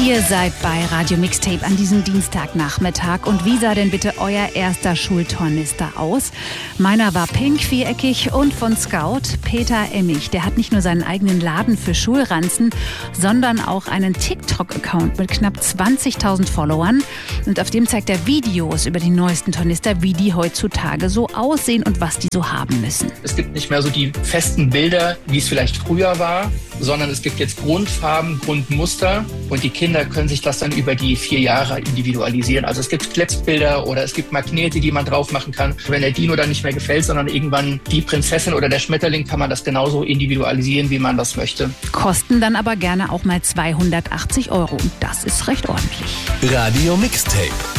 Ihr seid bei Radio Mixtape an diesem Dienstagnachmittag. Und wie sah denn bitte euer erster Schultornister aus? Meiner war pink, viereckig und von Scout. Peter Emmich, der hat nicht nur seinen eigenen Laden für Schulranzen, sondern auch einen TikTok-Account mit knapp 20.000 Followern. Und auf dem zeigt er Videos über die neuesten Tornister, wie die heutzutage so aussehen und was die so haben müssen. Es gibt nicht mehr so die festen Bilder, wie es vielleicht früher war, sondern es gibt jetzt Grundfarben, Grundmuster und die Kinder können sich das dann über die 4 Jahre individualisieren. Also es gibt Klettbilder oder es gibt Magnete, die man drauf machen kann. Wenn der Dino dann nicht mehr gefällt, sondern irgendwann die Prinzessin oder der Schmetterling, kann man das genauso individualisieren, wie man das möchte. Kosten dann aber gerne auch mal 280 €. Und das ist recht ordentlich. Radio Mixtape.